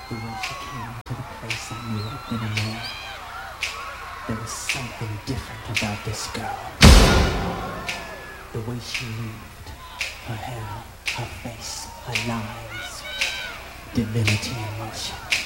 The way she came to the place I knew I'd been a man. There was something different about this girl. The way she moved, her hair, her face, her lines, divinity in motion.